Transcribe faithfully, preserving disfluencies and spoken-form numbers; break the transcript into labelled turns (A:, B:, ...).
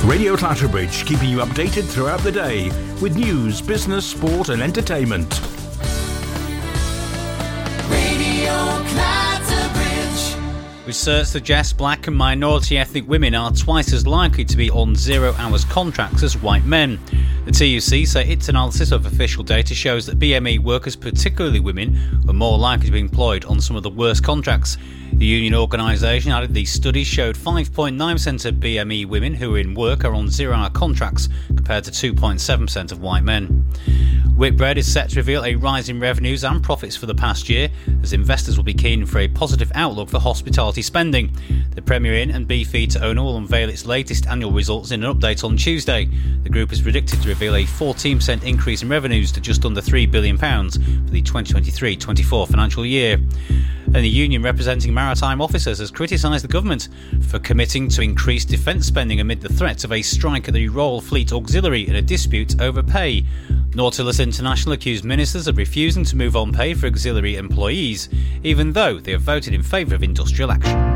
A: Radio Clatterbridge, keeping you updated throughout the day with news, business, sport and entertainment.
B: Radio Clatterbridge.
C: Research suggests black and minority ethnic women are twice as likely to be on zero-hours contracts as white men. The T U C say its analysis of official data shows that B M E workers, particularly women, are more likely to be employed on some of the worst contracts. The union organisation added the study showed five point nine percent of B M E women who are in work are on zero-hour contracts compared to two point seven percent of white men. Whitbread is set to reveal a rise in revenues and profits for the past year, as investors will be keen for a positive outlook for hospitality spending. The Premier Inn and Beefeater to owner will unveil its latest annual results in an update on Tuesday. The group is predicted to reveal a fourteen percent increase in revenues to just under three billion pounds for the twenty twenty-three twenty-four financial year. And the union representing maritime officers has criticised the government for committing to increased defence spending amid the threat of a strike at the Royal Fleet Auxiliary in a dispute over pay. Nautilus International accused ministers of refusing to move on pay for auxiliary employees, even though they have voted in favour of industrial action.